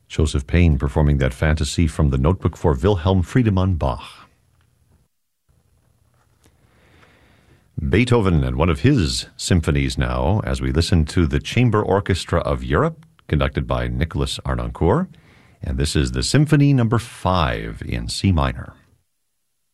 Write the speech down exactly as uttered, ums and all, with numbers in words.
Joseph Payne performing that fantasy from the Notebook for Wilhelm Friedemann Bach. Beethoven and one of his symphonies now, as we listen to the Chamber Orchestra of Europe, conducted by Nicholas Arnoncourt. And this is the Symphony Number Five in C minor.